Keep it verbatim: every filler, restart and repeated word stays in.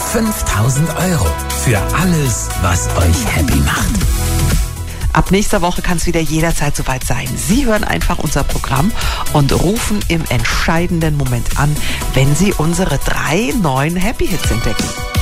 fünftausend Euro für alles, was euch happy macht. Ab nächster Woche kann es wieder jederzeit soweit sein. Sie hören einfach unser Programm und rufen im entscheidenden Moment an, wenn Sie unsere drei neuen Happy Hits entdecken.